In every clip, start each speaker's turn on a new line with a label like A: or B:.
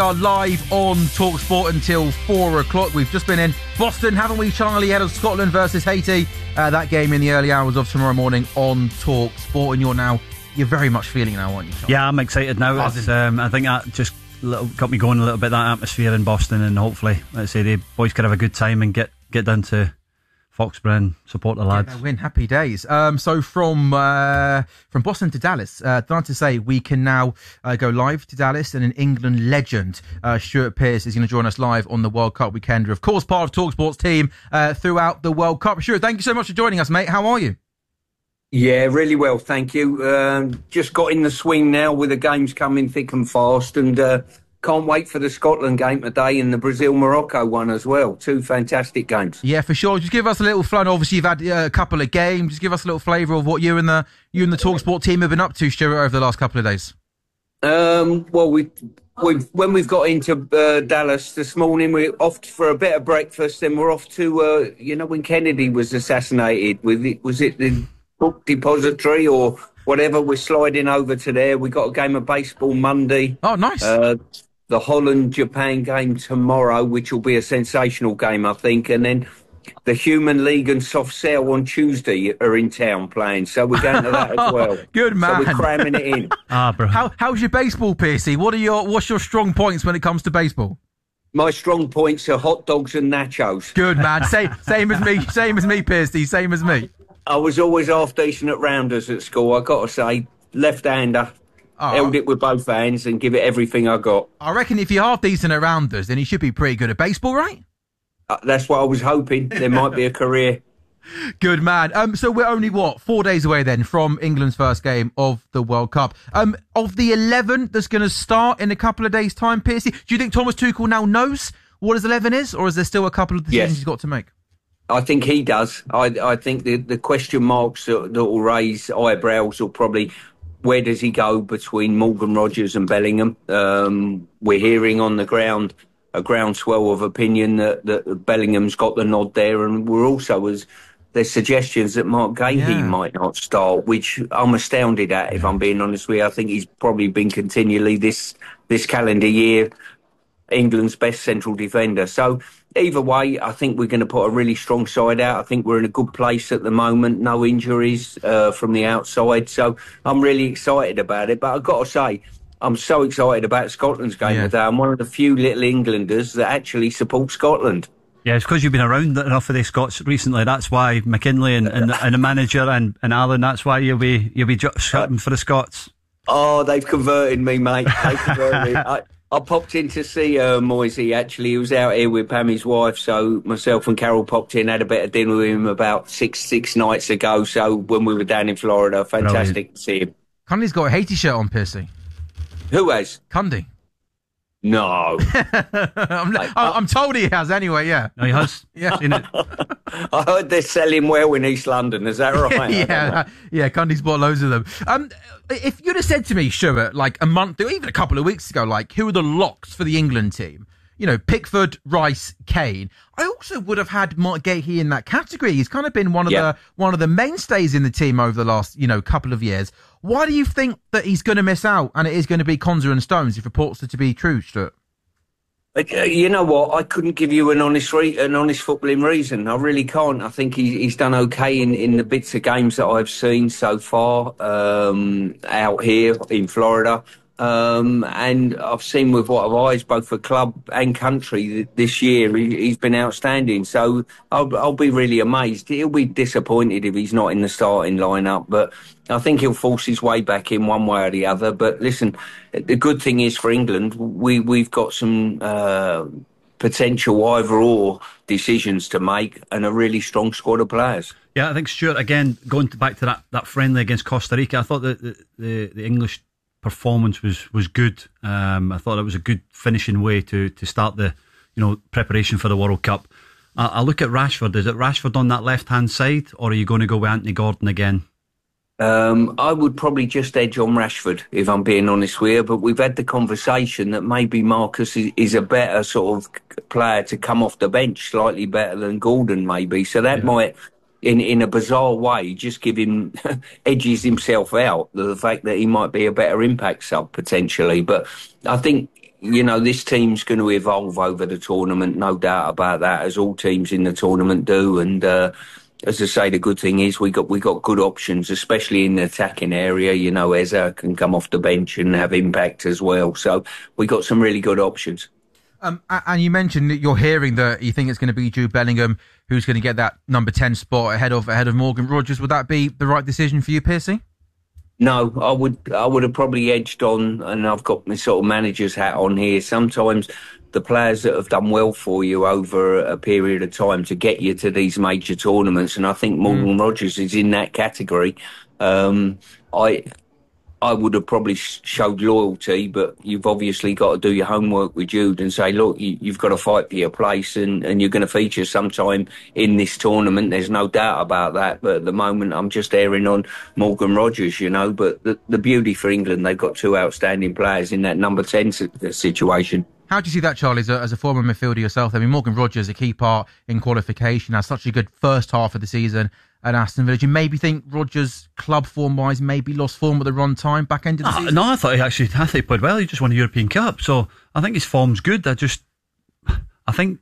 A: Are live on TalkSport until 4 o'clock. We've just been in Boston, haven't we, Charlie? Ahead of Scotland versus Haiti. That game in the early hours of tomorrow morning on TalkSport. And you're very much feeling now, aren't you, Charlie?
B: Yeah, I'm excited now. I think that just got me going a little bit, that atmosphere in Boston, and hopefully, let's say, the boys could have a good time and get down to Foxborough and support the lads.
A: Win, happy days. So from Boston to Dallas, delighted to say we can now go live to Dallas, and an England legend, Stuart Pearce, is going to join us live on the World Cup weekend. Of course, part of TalkSport's team throughout the World Cup. Stuart, thank you so much for joining us, mate. How are you?
C: Yeah, really well, thank you. Just got in the swing now with the games coming thick and fast, and can't wait for the Scotland game today and the Brazil-Morocco one as well. Two fantastic games.
A: Yeah, for sure. Just give us a little flow. Obviously, you've had a couple of games. Just give us a little flavour of what you and the TalkSport team have been up to, Stuart, over the last couple of days.
C: Well, when we've got into Dallas this morning, we're off for a bit of breakfast. Then we're off to, when Kennedy was assassinated, was it the book depository or whatever? We're sliding over to there. We got a game of baseball Monday.
A: Oh, nice.
C: The Holland-Japan game tomorrow, which will be a sensational game, I think. And then the Human League and Soft Cell on Tuesday are in town playing. So we're going to that as well.
A: Good man.
C: So we're cramming it in.
B: Bro.
A: How's your baseball, Piercy? What's your strong points when it comes to baseball?
C: My strong points are hot dogs and nachos.
A: Good man. Same as me. Same as me, Piercy. Same as me.
C: I was always half decent at rounders at school, I've got to say. Left-hander. Held it with both hands and give it everything I got.
A: I reckon if you're half decent at rounders, then you should be pretty good at baseball, right?
C: That's what I was hoping. There might be a career.
A: Good man. So we're only, 4 days away then from England's first game of the World Cup. Of the 11 that's going to start in a couple of days' time, Piercy, do you think Thomas Tuchel now knows what his 11 is, or is there still a couple of decisions he's got to make?
C: I think he does. I think the question marks that will raise eyebrows will probably, where does he go between Morgan Rogers and Bellingham? We're hearing on the ground a groundswell of opinion that Bellingham's got the nod there, and we're also, there's suggestions that Mark Gahey might not start, which I'm astounded at, if I'm being honest with you. I think he's probably been continually this calendar year England's best central defender. So either way, I think we're going to put a really strong side out. I think we're in a good place at the moment. No injuries from the outside. So I'm really excited about it. But I've got to say, I'm so excited about Scotland's game today. I'm one of the few little Englanders that actually support Scotland.
B: Yeah, it's because you've been around enough of the Scots recently. That's why McKinley and the manager and Alan, that's why you'll be shouting for the Scots.
C: Oh, they've converted me, mate. They've converted me. I popped in to see Moisey, actually. He was out here with Pammy's wife, so myself and Carol popped in, had a bit of dinner with him about six nights ago, so when we were down in Florida. Fantastic to see him.
A: Cundy's got a Haiti shirt on, Piercy.
C: Who has?
A: Cundy.
C: No.
A: I'm told he has anyway, yeah.
B: No, he has.
A: Yeah.
B: Seen it.
C: I heard they're selling well in East London, is that right?
A: yeah, Cundy's bought loads of them. If you'd have said to me, Stuart, like a month or even a couple of weeks ago, like, who are the locks for the England team? You know, Pickford, Rice, Kane. I also would have had Mark Gahey in that category. He's kind of been one of the mainstays in the team over the last, couple of years. Why do you think that he's going to miss out and it is going to be Konsa and Stones if reports are to be true, Stuart?
C: You know what? I couldn't give you an honest footballing reason. I really can't. I think he's done okay in the bits of games that I've seen so far out here in Florida. And I've seen with what I've eyes, both for club and country this year, he's been outstanding. So I'll be really amazed. He'll be disappointed if he's not in the starting lineup, but I think he'll force his way back in one way or the other. But listen, the good thing is for England, we've got some potential either-or decisions to make and a really strong squad of players.
B: Yeah, I think, Stuart, again, going back to that friendly against Costa Rica, I thought that the English performance was good. I thought it was a good finishing way to start the preparation for the World Cup. I look at Rashford. Is it Rashford on that left-hand side, or are you going to go with Anthony Gordon again?
C: I would probably just edge on Rashford, if I'm being honest with you, but we've had the conversation that maybe Marcus is a better sort of player to come off the bench, slightly better than Gordon maybe, so that might, in a bizarre way, just give him, edges himself out, the fact that he might be a better impact sub potentially. But I think this team's going to evolve over the tournament, no doubt about that, as all teams in the tournament do. And as I say, the good thing is we got good options, especially in the attacking area. Eza can come off the bench and have impact as well. So we got some really good options.
A: And you mentioned that you're hearing that you think it's going to be Jude Bellingham who's going to get that number 10 spot ahead of Morgan Rogers. Would that be the right decision for you, Piercy?
C: No, I would have probably edged on, and I've got my sort of manager's hat on here. Sometimes the players that have done well for you over a period of time to get you to these major tournaments, and I think Morgan Rogers is in that category. I would have probably showed loyalty, but you've obviously got to do your homework with Jude and say, look, you've got to fight for your place and you're going to feature sometime in this tournament. There's no doubt about that. But at the moment, I'm just erring on Morgan Rogers, But the beauty for England, they've got two outstanding players in that number 10 situation.
A: How do you see that, Charlie, as a former midfielder yourself? I mean, Morgan Rogers, a key part in qualification, has such a good first half of the season at Aston Villa. Do you maybe think Rogers, club form-wise, maybe lost form at the wrong time, back end of the season?
B: No, I thought he played well. He just won a European Cup, so I think his form's good. I think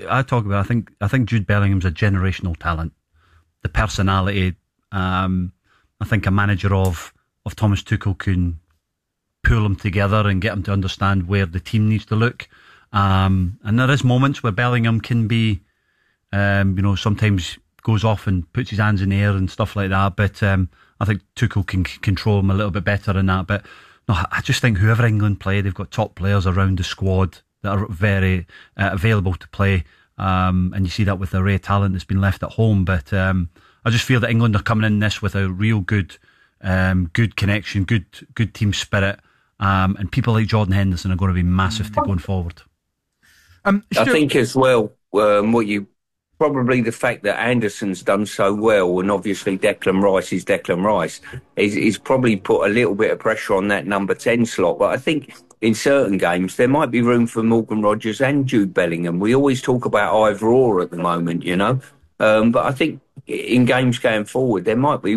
B: Jude Bellingham's a generational talent. The personality, I think a manager of Thomas Tuchel can pull them together and get them to understand where the team needs to look. And there is moments where Bellingham can be, sometimes goes off and puts his hands in the air and stuff like that. But I think Tuchel can control him a little bit better than that. But no, I just think whoever England play, they've got top players around the squad that are very available to play. And you see that with the array of talent that's been left at home. But I just feel that England are coming in this with a real good connection, good team spirit. And people like Jordan Henderson are going to be massive to going forward.
C: I think as well, probably the fact that Anderson's done so well, and obviously Declan Rice is Declan Rice, is probably put a little bit of pressure on that number 10 slot. But I think in certain games there might be room for Morgan Rogers and Jude Bellingham. We always talk about either or at the moment, but I think in games going forward there might be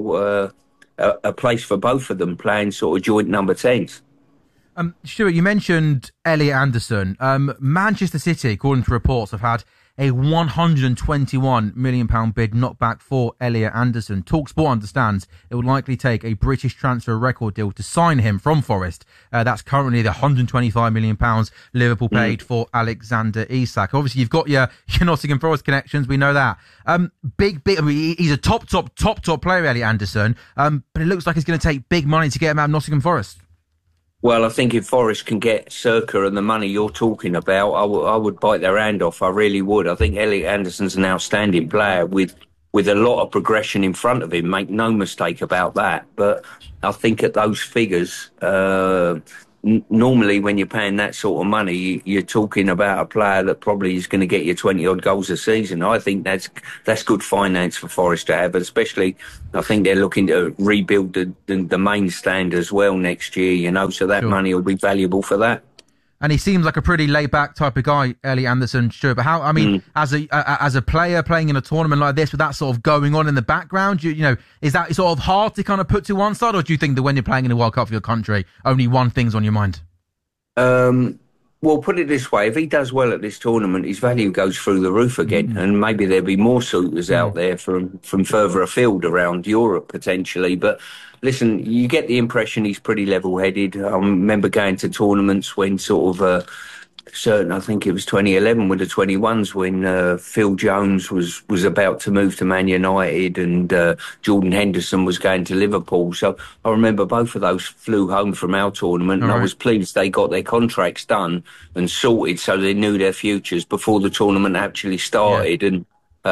C: a place for both of them playing sort of joint number 10s.
A: Stuart, you mentioned Elliot Anderson. Manchester City, according to reports, have had a £121 million bid knocked back for Elliot Anderson. TalkSport understands it would likely take a British transfer record deal to sign him from Forest. That's currently the £125 million Liverpool paid for Alexander Isak. Obviously, you've got your Nottingham Forest connections. We know that. Big. I mean, he's a top player, Elliot Anderson. But it looks like it's going to take big money to get him out of Nottingham Forest.
C: Well, I think if Forest can get Circa and the money you're talking about, I would bite their hand off. I really would. I think Elliot Anderson's an outstanding player with a lot of progression in front of him. Make no mistake about that. But I think at those figures, normally when you're paying that sort of money, you're talking about a player that probably is going to get you 20-odd goals a season. I think that's good finance for Forest to have, especially I think they're looking to rebuild the main stand as well next year, so that money will be valuable for that.
A: And he seems like a pretty laid-back type of guy, Elliot Anderson, sure. But as a player playing in a tournament like this with that sort of going on in the background, is that sort of hard to kind of put to one side, or do you think that when you're playing in the World Cup for your country, only one thing's on your mind?
C: Well, put it this way, if he does well at this tournament, his value goes through the roof again, and maybe there'll be more suitors out there from further afield around Europe, potentially. But listen, you get the impression he's pretty level-headed. I remember going to tournaments when I think it was 2011 with the 21s when Phil Jones was about to move to Man United and Jordan Henderson was going to Liverpool. So I remember both of those flew home from our tournament, and I was pleased they got their contracts done and sorted so they knew their futures before the tournament actually started. And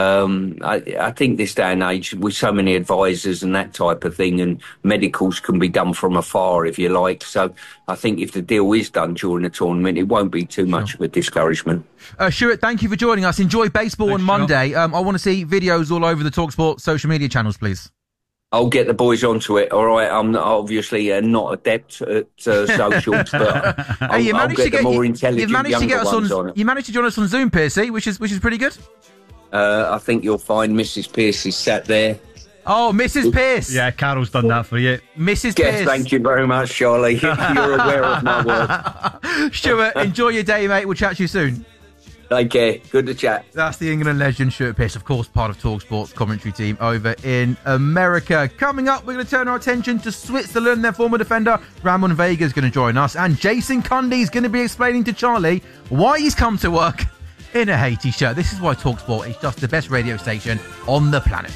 C: I think this day and age, with so many advisors and that type of thing, and medicals can be done from afar, if you like. So I think if the deal is done during the tournament, it won't be too much of a discouragement.
A: Stuart, thank you for joining us. Enjoy baseball on Monday. I want to see videos all over the TalkSport social media channels, please.
C: I'll get the boys onto it. All right, I'm obviously not adept at socials, but I'll get the more intelligent younger ones on it.
A: You managed to join us on Zoom, Piercy, which is pretty good.
C: I think you'll find Mrs. Pierce is sat there
A: Oh, Mrs. Pearce.
B: Yeah, Carol's done that for you.
A: Mrs.
C: Yes,
A: Pearce.
C: thank you very much, Charlie. You're aware of my words.
A: Stuart, enjoy your day, mate. We'll chat to you soon.
C: Take care. Good to chat.
A: That's the England legend, Stuart Pearce, of course, part of TalkSport's commentary team over in America. Coming up, we're going to turn our attention to Switzerland. Their former defender, Ramon Vega, is going to join us. And Jason Cundy is going to be explaining to Charlie why he's come to work in a Haiti shirt. This is why TalkSport is just the best radio station on the planet.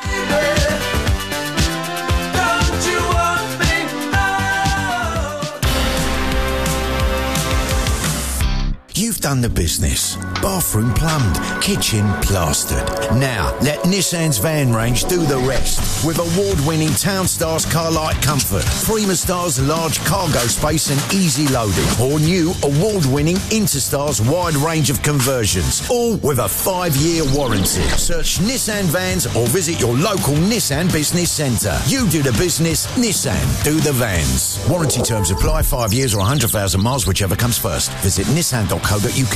D: You've done the business. Bathroom plumbed, kitchen plastered. Now, let Nissan's van range do the rest. With award-winning Townstars Car-Light Comfort, Primastars large cargo space and easy loading, or new award-winning Interstars wide range of conversions, all with a 5-year warranty. Search Nissan Vans or visit your local Nissan Business Centre. You do the business, Nissan do the vans. Warranty terms apply, 5 years or 100,000 miles, whichever comes first. Visit nissan.co.uk.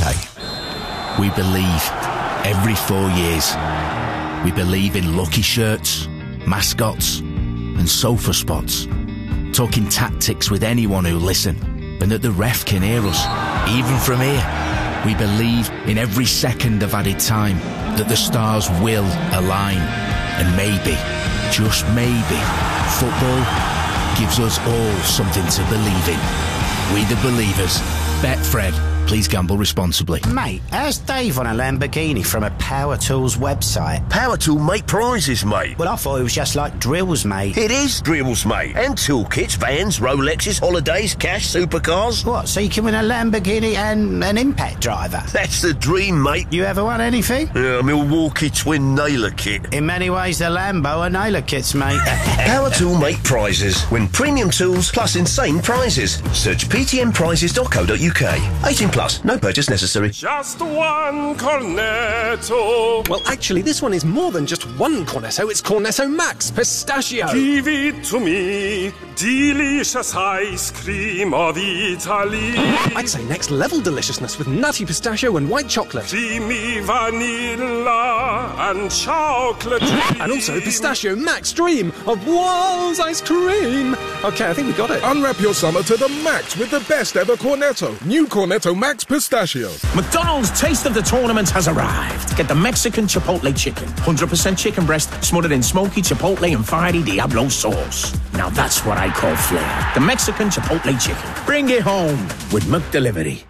E: We believe every 4 years. We believe in lucky shirts, mascots and sofa spots. Talking tactics with anyone who'll listen and that the ref can hear us, even from here. We believe in every second of added time that the stars will align. And maybe, just maybe, football gives us all something to believe in. We the believers. Betfred. Please gamble responsibly.
F: Mate, how's Dave on a Lamborghini from a Power Tools website?
G: Power Tool make prizes, mate.
F: Well, I thought it was just like drills, mate.
G: It is drills, mate. And toolkits, vans, Rolexes, holidays, cash, supercars.
F: What, so you can win a Lamborghini and an impact driver?
G: That's the dream, mate.
F: You ever won anything?
G: Yeah, Milwaukee Twin Nailer Kit.
F: In many ways, the Lambo are nailer kits, mate.
G: Power Tool make prizes. Win premium tools plus insane prizes. Search ptmprizes.co.uk. 18 plus. No purchase necessary.
H: Just one Cornetto.
I: Well, actually, this one is more than just one Cornetto. It's Cornetto Max Pistachio.
H: Give it to me. Delicious ice cream of Italy.
I: I'd say next level deliciousness with nutty pistachio and white chocolate.
H: Creamy vanilla and chocolate.
I: And also Pistachio Max Dream of Walls ice cream. Okay, I think we got it.
J: Unwrap your summer to the max with the best ever Cornetto. New Cornetto Max Pistachio.
K: McDonald's Taste of the Tournament has arrived. Get the Mexican Chipotle Chicken. 100% chicken breast smothered in smoky Chipotle and fiery Diablo sauce. Now that's what I call flair. The Mexican Chipotle Chicken. Bring it home with McDelivery.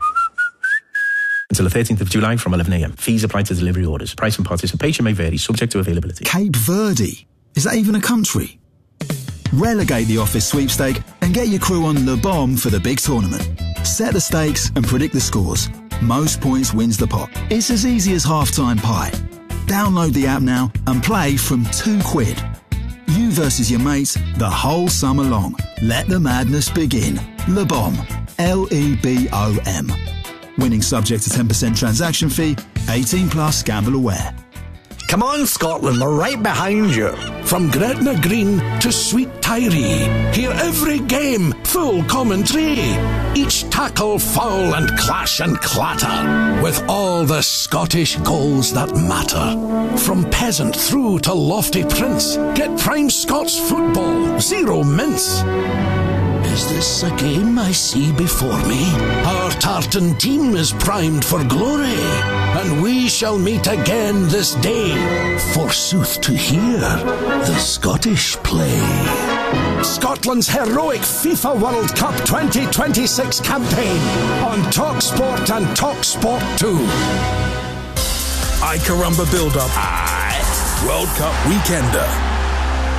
L: Until the 13th of July from 11 a.m. Fees apply to delivery orders. Price and participation may vary, subject to availability.
M: Cape Verde. Is that even a country? Relegate the office sweepstake and get your crew on the bomb for the big tournament. Set the stakes and predict the scores. Most points wins the pot. It's as easy as half-time pie. Download the app now and play from £2. You versus your mates the whole summer long. Let the madness begin. Le Bomb. Lebom. Winning subject to 10% transaction fee. 18 plus. Gamble aware.
N: Come on, Scotland, we're right behind you. From Gretna Green to Sweet Tyree, hear every game, full commentary. Each tackle, foul and clash and clatter, with all the Scottish goals that matter. From peasant through to lofty prince, get prime Scots football, zero mince. Is this a game I see before me? Our tartan team is primed for glory, and we shall meet again this day, forsooth to hear the Scottish play. Scotland's heroic FIFA World Cup 2026 campaign on TalkSport and TalkSport 2.
J: I Carumba build-up. World Cup Weekender.